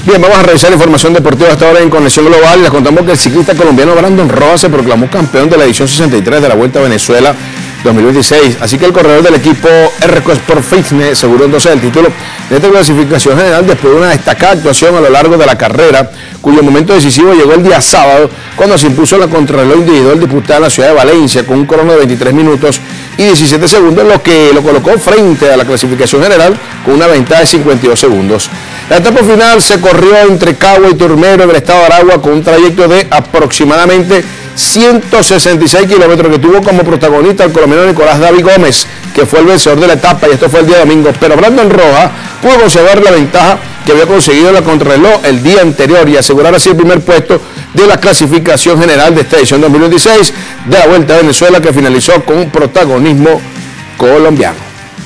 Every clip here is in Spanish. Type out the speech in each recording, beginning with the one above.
Bien, vamos a revisar información deportiva hasta ahora en Conexión Global. Les contamos que el ciclista colombiano Brandon Rojas se proclamó campeón de la edición 63 de la Vuelta a Venezuela 2026. Así que el corredor del equipo RCO Sport Fitness aseguró entonces el título de esta clasificación general después de una destacada actuación a lo largo de la carrera, cuyo momento decisivo llegó el día sábado, cuando se impuso la contrarreloj individual disputada en la ciudad de Valencia con un crono de 23 minutos y 17 segundos, lo que lo colocó frente a la clasificación general con una ventaja de 52 segundos. La etapa final se corrió entre Cagua y Turmero en el estado de Aragua con un trayecto de aproximadamente 166 kilómetros que tuvo como protagonista el colombiano Nicolás David Gómez, que fue el vencedor de la etapa, y esto fue el día domingo. Pero Brandon Rojas pudo conservar la ventaja que había conseguido en la contrarreloj el día anterior y asegurar así el primer puesto de la clasificación general de esta edición 2026 de la Vuelta a Venezuela, que finalizó con un protagonismo colombiano.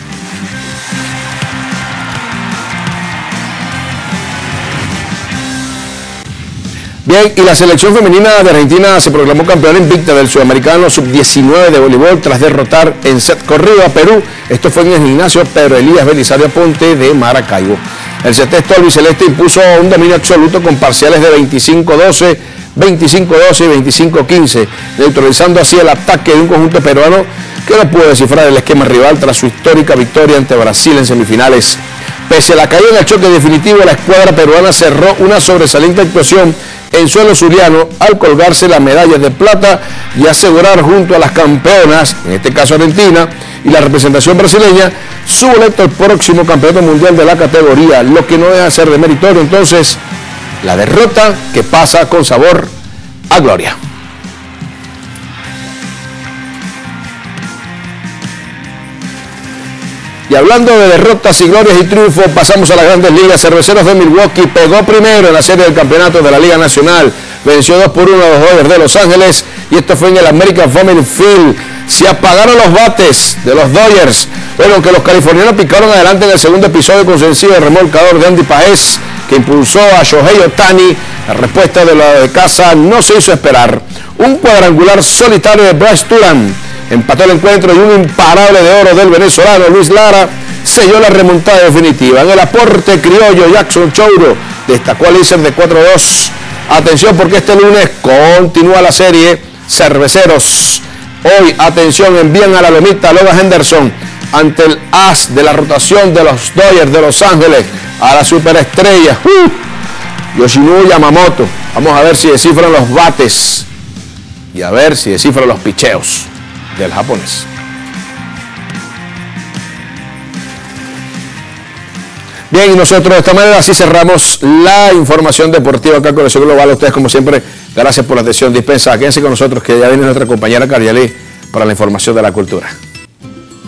Bien, y la selección femenina de Argentina se proclamó campeona invicta del Sudamericano Sub-19 de voleibol tras derrotar en set corrido a Perú. Esto fue en el gimnasio Pedro Elías Belisario Ponte de Maracaibo. El sexteto albiceleste impuso un dominio absoluto con parciales de 25-12, 25-12 y 25-15, neutralizando así el ataque de un conjunto peruano que no pudo descifrar el esquema rival tras su histórica victoria ante Brasil en semifinales. Pese a la caída en el choque definitivo, la escuadra peruana cerró una sobresaliente actuación en suelo zuliano al colgarse las medallas de plata y asegurar junto a las campeonas, en este caso Argentina, y la representación brasileña, su boleto al próximo campeonato mundial de la categoría, lo que no deja de ser de meritorio entonces la derrota que pasa con sabor a gloria. Y hablando de derrotas y glorias y triunfos, pasamos a las grandes ligas. Cerveceros de Milwaukee pegó primero en la serie del campeonato de la Liga Nacional. Venció 2-1 a los Dodgers de Los Ángeles y esto fue en el American Family Field. Se apagaron los bates de los Dodgers. Bueno, que los californianos picaron adelante en el segundo episodio con sencillo de remolcador de Andy Páez, que impulsó a Shohei Ohtani. La respuesta de la de casa no se hizo esperar. Un cuadrangular solitario de Bryce Turan empató el encuentro y un imparable de oro del venezolano Luis Lara selló la remontada definitiva. En el aporte criollo, Jackson Chouro destacó al líder de 4-2. Atención, porque este lunes continúa la serie. Cerveceros hoy, atención, envían a la lomita a Logan Henderson ante el as de la rotación de los Dodgers de Los Ángeles, a la superestrella Yoshinobu Yamamoto. Vamos a ver si descifran los bates y a ver si descifran los picheos del japonés. Bien, y nosotros de esta manera así cerramos la información deportiva acá en Conexión Global. A ustedes, como siempre, gracias por la atención dispensada. Quédense con nosotros, que ya viene nuestra compañera Cariali para la información de la cultura.